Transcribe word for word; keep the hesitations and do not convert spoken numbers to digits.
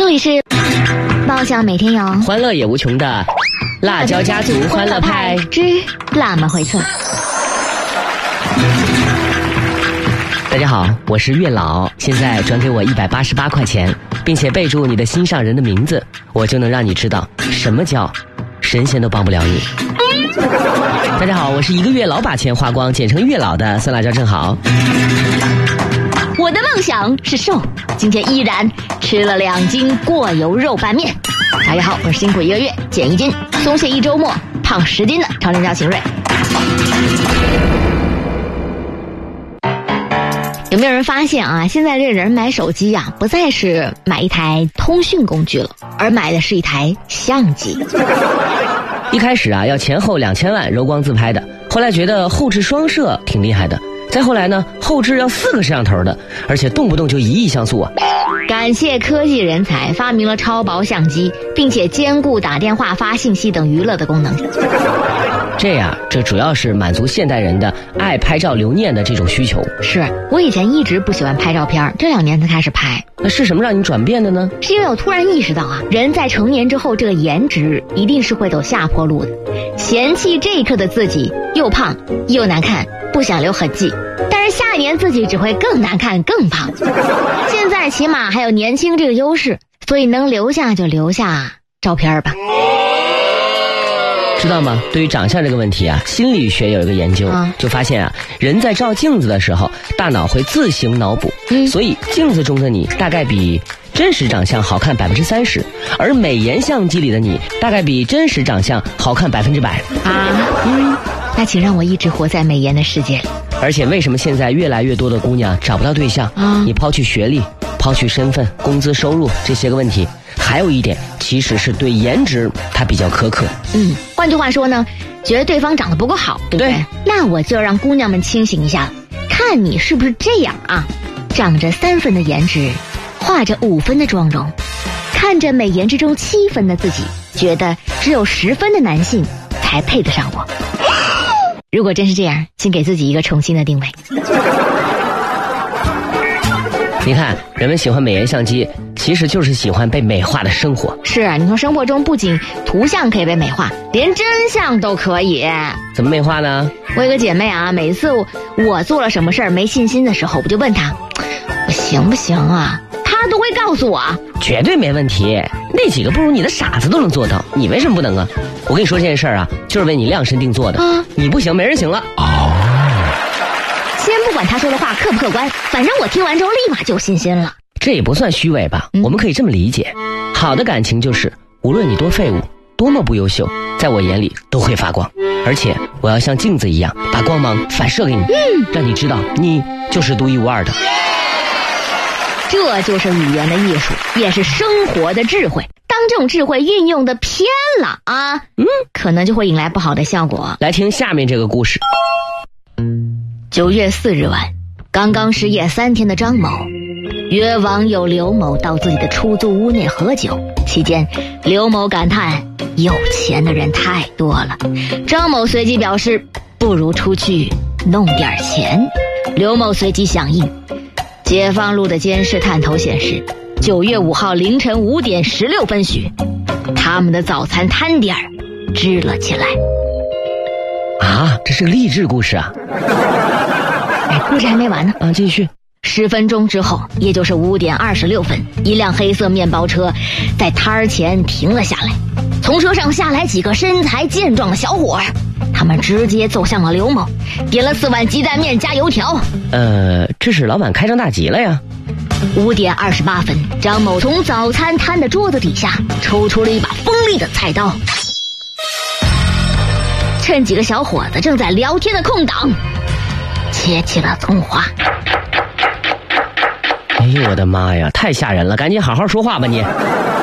这里是爆笑每天有， 欢乐也无穷的辣椒家族欢乐派之辣妈回测。 大家好，我是月老，现在转给我一百八十八块钱，并且备注你的心上人的名字，我就能让你知道什么叫神仙都帮不了你。大家好，我是一个月老把钱花光，简称月老的酸辣椒正好。 我的梦想是瘦，今天依然吃了两斤过油肉拌面。大家好，我是辛苦一个月减一斤，松懈一周末胖十斤的超人家秦瑞。有没有人发现啊？现在这人买手机啊，不再是买一台通讯工具了，而买的是一台相机。 一开始啊，要前后两千万柔光自拍的，后来觉得后置双摄挺厉害的，再后来呢，后置要四个摄像头的，而且动不动就一亿像素啊。 感谢科技人才发明了超薄相机，并且兼顾打电话、发信息等娱乐的功能。 这样，这主要是满足现代人的爱拍照留念的这种需求。 是我以前一直不喜欢拍照片，这两年才开始拍。 那是什么让你转变的呢？ 是因为我突然意识到啊，人在成年之后，这个颜值一定是会走下坡路的。嫌弃这一刻的自己又胖又难看，不想留痕迹，但是下一年自己只会更难看更胖。现在起码还有年轻这个优势，所以能留下就留下照片吧。 知道吗？对于长相这个问题啊，心理学有一个研究，嗯、就发现啊，人在照镜子的时候，大脑会自行脑补，嗯、所以镜子中的你大概比真实长相好看百分之三十，而美颜相机里的你大概比真实长相好看百分之百啊。嗯，那请让我一直活在美颜的世界里。 而且为什么现在越来越多的姑娘找不到对象？啊，你抛去学历，抛去身份、工资、收入这些个问题。还有一点，其实是对颜值它比较苛刻。 嗯，换句话说呢，觉得对方长得不够好，对不对？对，那我就让姑娘们清醒一下，看你是不是这样啊？长着三分的颜值，化着五分的妆容，看着美颜之中七分的自己，觉得只有十分的男性才配得上我。如果真是这样，请给自己一个重新的定位。 你看，人们喜欢美颜相机，其实就是喜欢被美化的生活。 是啊，你说生活中不仅图像可以被美化，连真相都可以。 怎么美化呢？ 我有个姐妹啊，每次我做了什么事儿没信心的时候，我就问她，我行不行啊？她都会告诉我， 绝对没问题。那几个不如你的傻子都能做到，你为什么不能啊？我跟你说这件事儿啊，就是为你量身定做的。啊，你不行，没人行了。哦。 先不管他说的话客不客观，反正我听完之后立马就有信心了。 这也不算虚伪吧、嗯、我们可以这么理解，好的感情就是无论你多废物多么不优秀，在我眼里都会发光，而且我要像镜子一样把光芒反射给你、嗯、让你知道你就是独一无二的。 这就是语言的艺术，也是生活的智慧。当这种智慧运用的偏了啊，嗯，可能就会引来不好的效果。 来听下面这个故事。 九月四日晚，刚刚失业三天的张某约网友刘某到自己的出租屋内喝酒，期间刘某感叹有钱的人太多了，张某随即表示不如出去弄点钱。刘某随即响应。解放路的监视探头显示，九月五号凌晨五点十六分许，他们的早餐摊点支了起来。 啊，这是个励志故事啊！ 哎，故事还没完呢啊，继续。 十分钟之后，也就是五点二十六分，一辆黑色面包车在摊儿前停了下来，从车上下来几个身材健壮的小伙儿，他们直接走向了刘某，点了四碗鸡蛋面加油条。 呃，这是老板开张大吉了呀。 五点二十八分，张某从早餐摊的桌子底下抽出了一把锋利的菜刀，趁几个小伙子正在聊天的空档，切起了葱花。 哎呦我的妈呀，太吓人了，赶紧好好说话吧你。